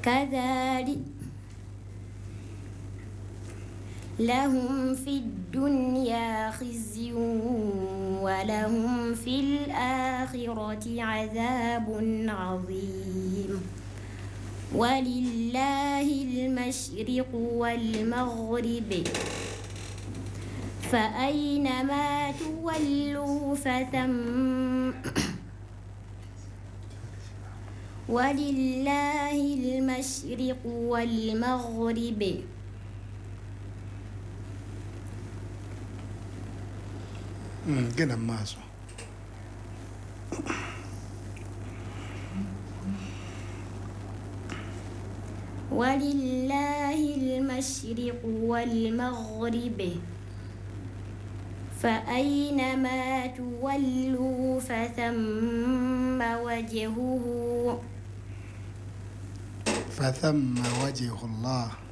كذلك لهم في الدنيا خزي ولهم في الآخرة عذاب عظيم ولله المشرق والمغرب فأينما تولوا ولله المشرق والمغرب كده ماسو ولله المشرق والمغرب فأينما تولوا فثم وجه وجه الله